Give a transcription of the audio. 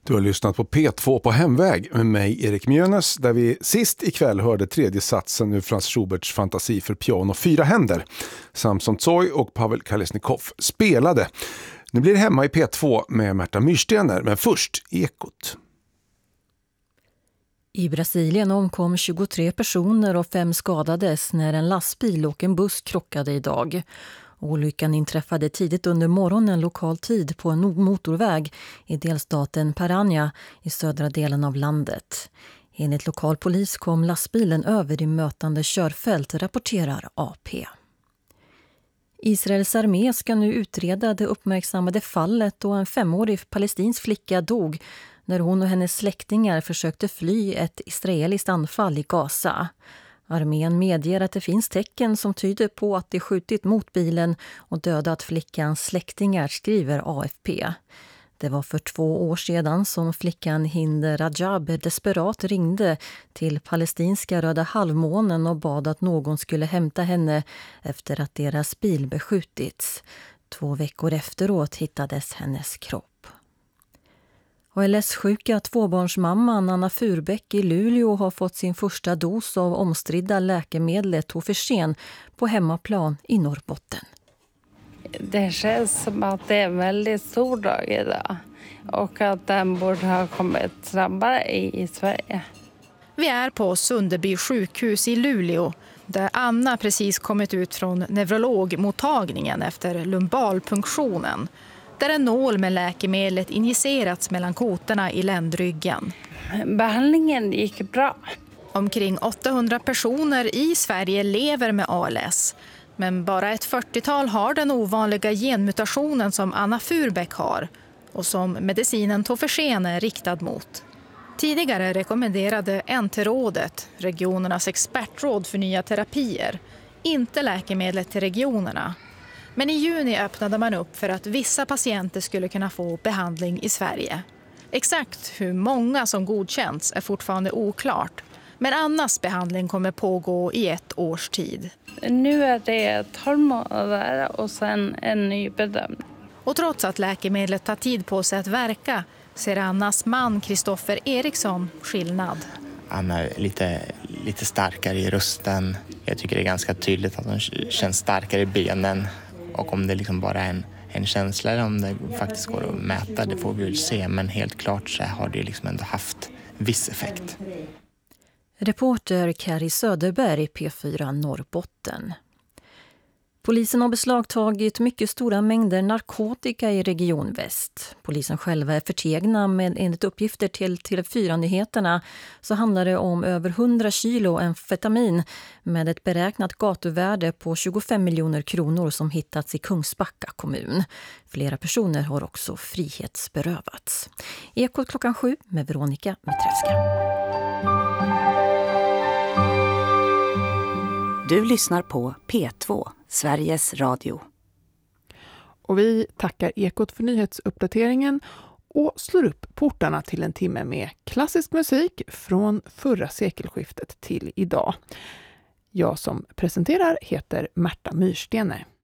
Du har lyssnat på P2 på hemväg med mig Erik Mjönes, där vi sist ikväll hörde tredje satsen ur Franz Schuberts fantasi för piano 4 händer. Samson Tsoy och Pavel Kalesnikov spelade. Nu blir det hemma i P2 med Märta Myrstener, men först Ekot. I Brasilien omkom 23 personer och 5 skadades när en lastbil och en buss krockade idag. Olyckan inträffade tidigt under morgonen lokal tid på en motorväg i delstaten Paraná i södra delen av landet. Enligt lokal polis kom lastbilen över i mötande körfält, rapporterar AP. Israels armé ska nu utreda det uppmärksammade fallet då en 5-årig palestinsk flicka dog när hon och hennes släktingar försökte fly ett israeliskt anfall i Gaza. Armén medger att det finns tecken som tyder på att de skjutit mot bilen och dödat flickans släktingar, skriver AFP. Det var för 2 år sedan som flickan Hind Rajab desperat ringde till palestinska Röda halvmånen och bad att någon skulle hämta henne efter att deras bil beskjutits. 2 veckor efteråt hittades hennes kropp. ALS-sjuka 2-barnsmamman Anna Furbeck i Luleå har fått sin första dos av omstridda läkemedlet Tofersen på hemmaplan i Norrbotten. Det känns som att det är en väldigt stor dag idag och att den borde ha kommit snabbare i Sverige. Vi är på Sunderby sjukhus i Luleå där Anna precis kommit ut från neurologmottagningen efter lumbalpunktionen. Där en nål med läkemedlet injicerats mellan kotorna i ländryggen. Behandlingen gick bra. Omkring 800 personer i Sverige lever med ALS. Men bara ett 40-tal har den ovanliga genmutationen som Anna Furbeck har och som medicinen Tofersen är riktad mot. Tidigare rekommenderade NT-rådet, regionernas expertråd för nya terapier, inte läkemedlet till regionerna. Men i juni öppnade man upp för att vissa patienter skulle kunna få behandling i Sverige. Exakt hur många som godkänts är fortfarande oklart. Men Annas behandling kommer pågå i 1 års tid. Nu är det 12 månader och sen en ny bedömning. Och trots att läkemedlet tar tid på sig att verka ser Annas man Kristoffer Eriksson skillnad. Anna är lite starkare i rösten. Jag tycker det är ganska tydligt att hon känns starkare i benen. Och om det liksom bara är en känsla eller om det faktiskt går att mäta, det får vi väl se. Men helt klart så har det liksom ändå haft viss effekt. Reporter Kari Söderberg, P4 Norrbotten. Polisen har beslagtagit mycket stora mängder narkotika i Region Väst. Polisen själva är förtegna, men enligt uppgifter till TV4-nyheterna så handlar det om över 100 kilo amfetamin med ett beräknat gatuvärde på 25 miljoner kronor som hittats i Kungsbacka kommun. Flera personer har också frihetsberövats. Ekot 7 med Veronica Mitrevska. Du lyssnar på P2, Sveriges Radio. Och vi tackar Ekot för nyhetsuppdateringen och slår upp portarna till en timme med klassisk musik från förra sekelskiftet till idag. Jag som presenterar heter Märta Myrstener.